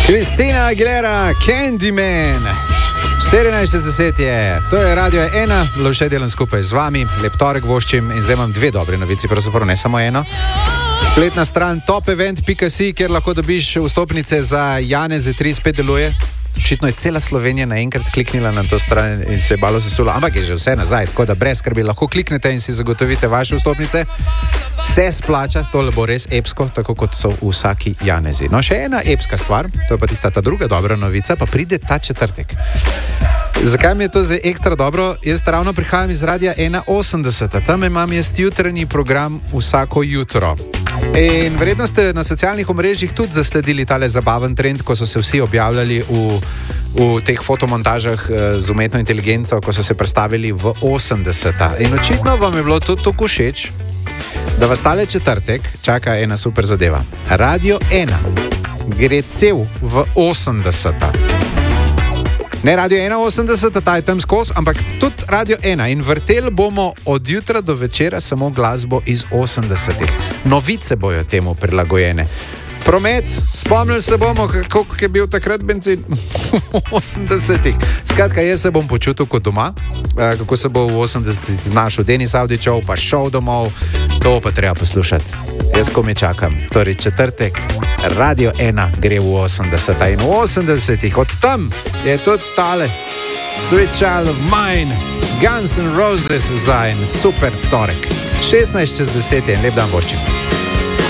Christina Aguilera, Candyman. 14:10 je, to je Radio 1, Lovše delam skupaj z vami, lep torek voščim in zdaj imam dve dobre novici, pravzaprav ne samo eno. Spletna stran topevent.si, kjer lahko dobiš vstopnice za Janeze 3 spet deluje. Očitno je cela Slovenija naenkrat kliknila na to stran in se je balo sesulo, ampak je že vse nazaj, tako da brez skrbi lahko kliknete in si zagotovite vaše vstopnice. Se splača, tole bo res epsko, tako kot so vsaki Janezi. No, še ena epska stvar, to je pa tista ta druga dobra novica, pa pride ta četrtek. Zakaj mi je to zdaj ekstra dobro? Jaz ravno prihajam iz Radia 180, tam imam jaz jutranji program vsako jutro. In verjetno ste na socialnih omrežjih tudi zasledili tale zabaven trend, ko so se vsi objavljali v teh fotomontažah z umetno inteligenco, ko so se predstavili v 80. In očitno vam je bilo tudi tako všeč, da vas tale četrtek čaka ena super zadeva. Radio 1 gre cel v 80. Ne Radio 180, ta je tam skozi, ampak tudi Radio 1 in vrtel bomo od jutra do večera samo glasbo iz 80-ih. Novice bojo temu prilagojene. Promet, spomnili se bomo, kako je bil takrat benzin v 80-ih. Skratka, jaz se bom počutil kot doma, kako se bo v 80-ih znašel Denis Avdićev, pa šel domov, to pa treba poslušati. Jaz ko me čakam, torej četrtek, Radio 1 gre v 80-ih in v 80-ih, od tam je tudi tale Sweet Child of Mine, Guns N' Roses za en super torek. 16:10 je, lep dan voščim.